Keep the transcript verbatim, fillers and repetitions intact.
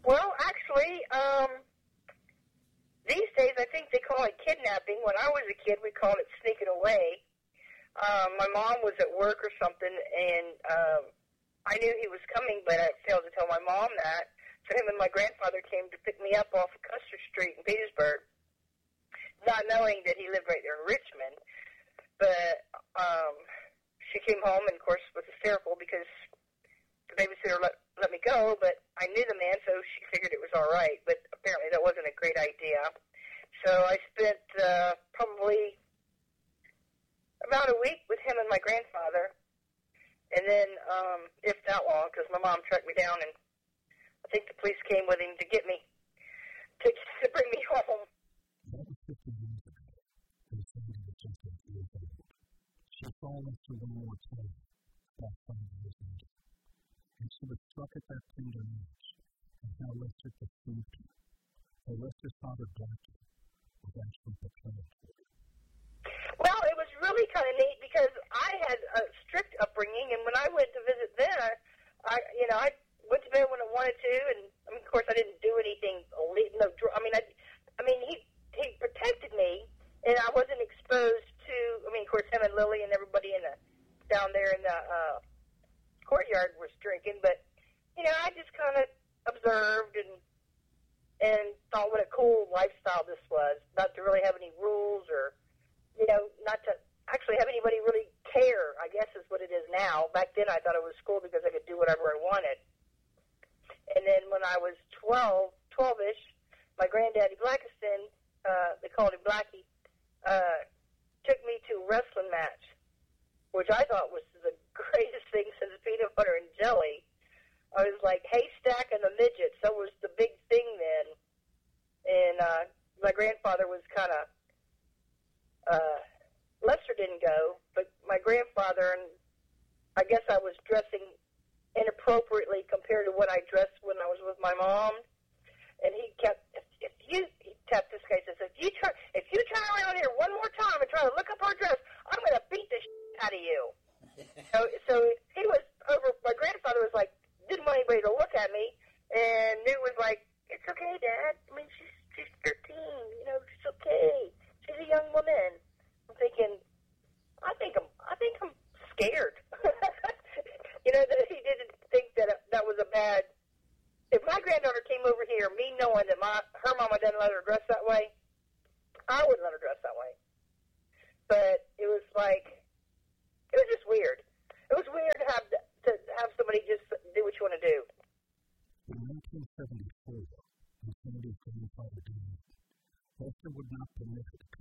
Well, actually, um, these days I think they call it kidnapping. When I was a kid, we called it sneaking away. Um, my mom was at work or something, and um, I knew he was coming, but I failed to tell my mom that. So him and my grandfather came to pick me up off of Custer Street in Petersburg, not knowing that he lived right there in Richmond. But um, she came home and, of course, was hysterical because the babysitter let, let me go, but I knew the man, so she figured it was all right. But apparently that wasn't a great idea. So I spent uh, probably about a week with him and my grandfather, and then, um, if that long, because my mom tracked me down, and I think the police came with him to get me, to, to bring me home. That was fifty years ago, and Sandy was just a year old. She followed through World War Two, about five years later, and she was struck at that tender age, and how Lester perceived her. How Lester's father, Blackie, was actually betrayed her. Well, it was really kind of neat because I had a strict upbringing, and when I went to visit there, I, you know, I went to bed when I wanted to, and I mean, of course, I didn't do anything illegal. No, I mean, I, I mean, he he protected me, and I wasn't exposed to. I mean, of course, him and Lily and everybody in the down there in the uh, courtyard was drinking, but you know, I just kind of observed and and thought what a cool lifestyle this was. Not to really have any rules or, you know, not to actually have anybody really care, I guess is what it is now. Back then I thought it was cool because I could do whatever I wanted. And then when I was twelve, twelve-ish, my granddaddy Blackiston, uh, they called him Blackie, uh, took me to a wrestling match, which I thought was the greatest thing since peanut butter and jelly. I was like Haystack and the Midgets. That was the big thing then. And uh, my grandfather was kind of, uh, Lester didn't go, but my grandfather, and I guess I was dressing inappropriately compared to what I dressed when I was with my mom. And he kept, if, if you, he tapped this guy, says, if you try, if you turn around here one more time and try to look up our dress, I'm going to beat the shit out of you. so, so he was over, my grandfather was like, didn't want anybody to look at me, and Newt was like, it's okay, Dad. I mean, she's she's thirteen. You know, she's okay. She's a young woman. I'm thinking, I think I'm, I think I'm scared. you know, that he didn't think that that was a bad. If my granddaughter came over here, me knowing that my her mama doesn't let her dress that way, I wouldn't let her dress that way. But it was like, it was just weird. It was weird to have to have somebody just do what you want to do. In nineteen seventy-four, when Sandy's grandfather died, Lester would not permit her to